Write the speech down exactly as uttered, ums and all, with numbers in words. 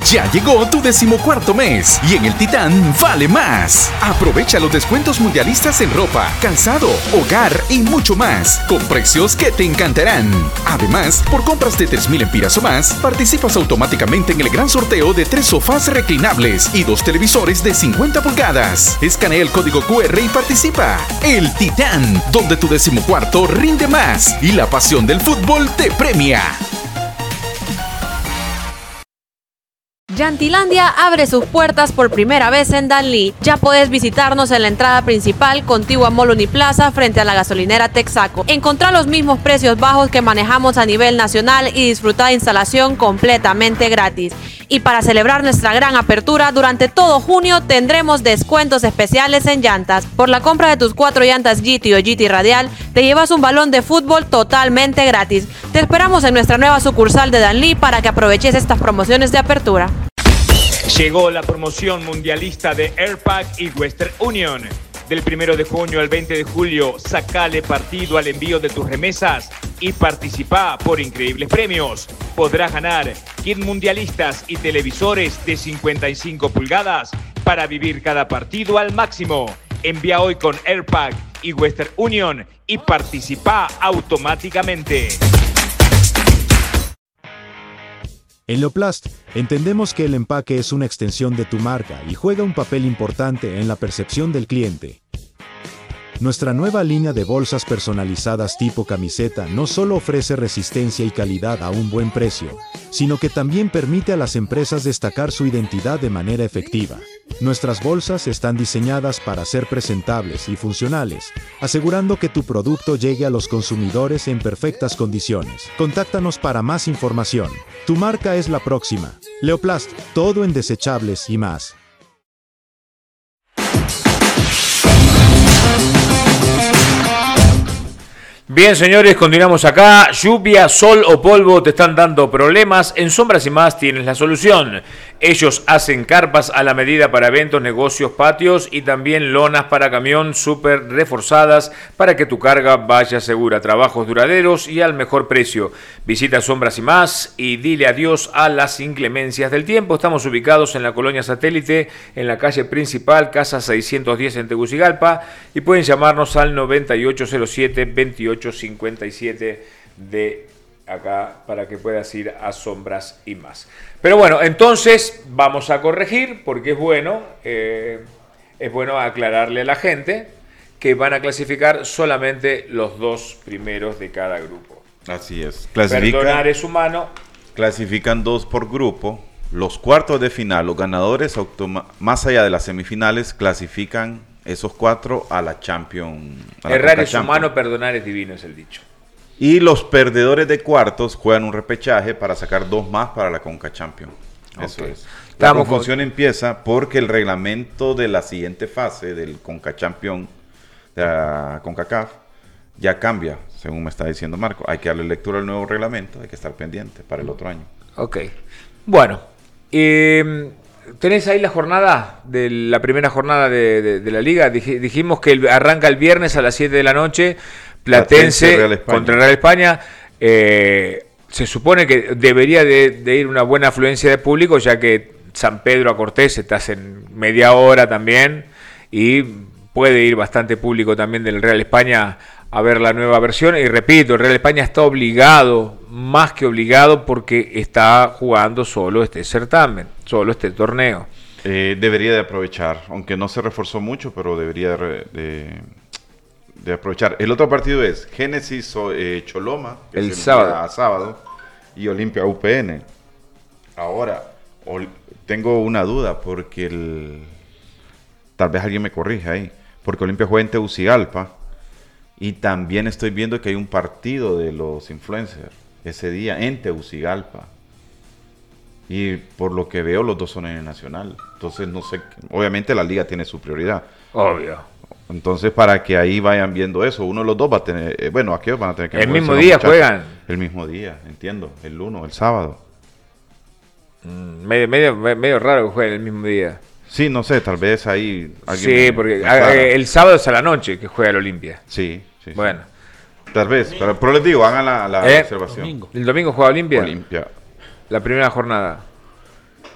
Ya llegó tu decimocuarto mes y en el Titán vale más. Aprovecha los descuentos mundialistas en ropa, calzado, hogar y mucho más, con precios que te encantarán. Además, por compras de tres mil empiras o más, participas automáticamente en el gran sorteo de tres sofás reclinables y dos televisores de cincuenta pulgadas. Escanea el código cu erre y participa. El Titán, donde tu decimocuarto rinde más y la pasión del fútbol te premia. Llantilandia abre sus puertas por primera vez en Danlí. Ya puedes visitarnos en la entrada principal, contigua Mall Uniplaza, frente a la gasolinera Texaco. Encontrá los mismos precios bajos que manejamos a nivel nacional y disfruta de instalación completamente gratis. Y para celebrar nuestra gran apertura, durante todo junio tendremos descuentos especiales en llantas. Por la compra de tus cuatro llantas G T o G T Radial, te llevas un balón de fútbol totalmente gratis. Te esperamos en nuestra nueva sucursal de Danlí para que aproveches estas promociones de apertura. Llegó la promoción mundialista de Airpack y Western Union. Del primero de junio al veinte de julio, sacale partido al envío de tus remesas y participa por increíbles premios. Podrás ganar kit mundialistas y televisores de cincuenta y cinco pulgadas para vivir cada partido al máximo. Envía hoy con Airpack y Western Union y participa automáticamente. En Leoplast, entendemos que el empaque es una extensión de tu marca y juega un papel importante en la percepción del cliente. Nuestra nueva línea de bolsas personalizadas tipo camiseta no solo ofrece resistencia y calidad a un buen precio, sino que también permite a las empresas destacar su identidad de manera efectiva. Nuestras bolsas están diseñadas para ser presentables y funcionales, asegurando que tu producto llegue a los consumidores en perfectas condiciones. Contáctanos para más información. Tu marca es la próxima. Leoplast, todo en desechables y más. Bien, señores, continuamos acá. Lluvia, sol o polvo te están dando problemas. En Sombras y Más tienes la solución. Ellos hacen carpas a la medida para eventos, negocios, patios y también lonas para camión súper reforzadas para que tu carga vaya segura. Trabajos duraderos y al mejor precio. Visita Sombras y Más y dile adiós a las inclemencias del tiempo. Estamos ubicados en la colonia Satélite, en la calle principal, casa seiscientos diez en Tegucigalpa, y pueden llamarnos al noventa y ocho cero siete, veintiocho cincuenta y siete de acá para que puedas ir a Sombras y Más. Pero bueno, entonces vamos a corregir porque es bueno, eh, es bueno aclararle a la gente que van a clasificar solamente los dos primeros de cada grupo. Así es. Clasifica, Perdonar es humano. Clasifican dos por grupo. Los cuartos de final, los ganadores, más allá de las semifinales, clasifican esos cuatro a la Champions. Errar es humano, perdonar es divino, es el dicho. Y los perdedores de cuartos juegan un repechaje para sacar dos más para la Conca Champions. Eso Okay. es. La Estamos confusión con... empieza porque el reglamento de la siguiente fase del Conca Champions, de la CONCACAF, ya cambia, según me está diciendo Marco. Hay que darle lectura al nuevo reglamento, hay que estar pendiente para el otro año. Ok. Bueno, eh, ¿tenés ahí la jornada, de la primera jornada de, de, de la liga? Dij, dijimos que el, arranca el viernes a las siete de la noche, Platense, Platense Real contra Real España. Eh, se supone que debería de, de ir una buena afluencia de público, ya que San Pedro a Cortés estás en media hora también, y puede ir bastante público también del Real España a ver la nueva versión. Y repito, el Real España está obligado, más que obligado, porque está jugando solo este certamen, solo este torneo. Eh, debería de aprovechar, aunque no se reforzó mucho, pero debería de, de, de aprovechar. El otro partido es Génesis eh, Choloma, que el es el sábado. sábado, y Olimpia U P N. Ahora, ol, tengo una duda, porque el, tal vez alguien me corrija ahí, porque Olimpia juega en Tegucigalpa, y también estoy viendo que hay un partido de los influencers ese día en Tegucigalpa. Y por lo que veo, los dos son en el Nacional. Entonces, no sé, obviamente la liga tiene su prioridad. Obvio. Entonces, para que ahí vayan viendo eso, uno de los dos va a tener, eh, bueno, aquellos van a tener que... El mismo día juegan. El mismo día, entiendo, el uno, el sábado. Mm, medio, medio, medio raro que jueguen el mismo día. Sí, no sé, tal vez ahí... Sí, me, porque me el sábado es a la noche que juega el Olimpia. Sí, sí. Bueno. Sí. Tal vez, pero, pero les digo, hagan la, la ¿Eh? observación. Domingo. ¿El domingo juega Olimpia? Olimpia. La primera jornada.